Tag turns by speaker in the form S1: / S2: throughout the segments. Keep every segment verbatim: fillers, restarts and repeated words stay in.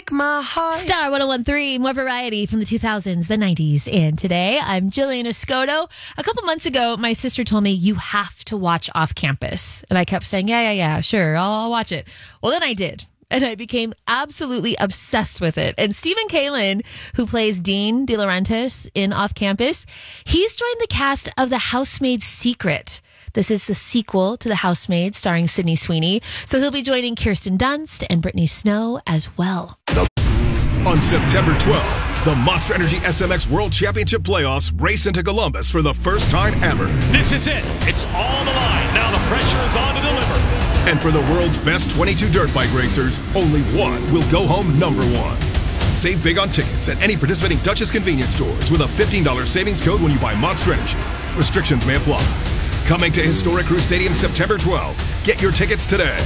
S1: break my heart.
S2: Star one oh one three, more variety from the two thousands, the nineties, and today. I'm Jillian Escoto. A couple months ago, my sister told me, you have to watch Off Campus. And I kept saying, yeah, yeah, yeah, sure, I'll, I'll watch it. Well, then I did. And I became absolutely obsessed with it. And Stephen Kalin, who plays Dean De Laurentiis in Off Campus, he's joined the cast of The Housemaid's Secret. This is the sequel to The Housemaid, starring Sydney Sweeney. So he'll be joining Kirsten Dunst and Brittany Snow as well.
S3: On September twelfth, the Monster Energy S M X World Championship Playoffs race into Columbus for the first time ever.
S4: This is it. It's all on the line. Now the pressure is on to deliver.
S3: And for the world's best twenty-two dirt bike racers, only one will go home number one. Save big on tickets at any participating Duchess convenience stores with a fifteen dollars savings code when you buy Monster Energy. Restrictions may apply. Coming to Historic Crew Stadium September twelfth. Get your tickets today.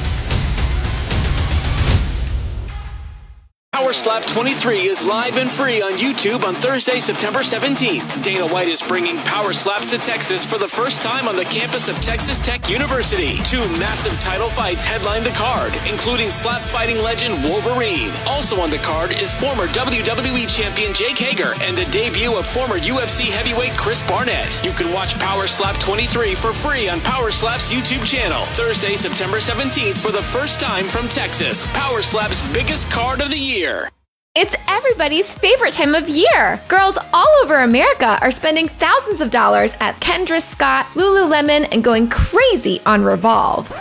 S5: Power Slap twenty-three is live and free on YouTube on Thursday, September seventeenth. Dana White is bringing Power Slaps to Texas for the first time on the campus of Texas Tech University. Two massive title fights headline the card, including slap fighting legend Wolverine. Also on the card is former W W E champion Jake Hager and the debut of former U F C heavyweight Chris Barnett. You can watch Power Slap twenty-three for free on Power Slap's YouTube channel. Thursday, September seventeenth for the first time from Texas. Power Slap's biggest card of the year.
S6: It's everybody's favorite time of year. Girls all over America are spending thousands of dollars at Kendra Scott, Lululemon, and going crazy on Revolve.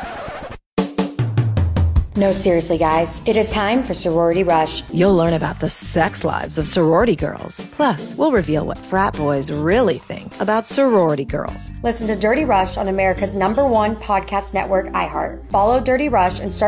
S7: No, seriously, guys. It is time for Sorority Rush.
S8: You'll learn about the sex lives of sorority girls. Plus, we'll reveal what frat boys really think about sorority girls.
S7: Listen to Dirty Rush on America's number one podcast network, iHeart. Follow Dirty Rush and start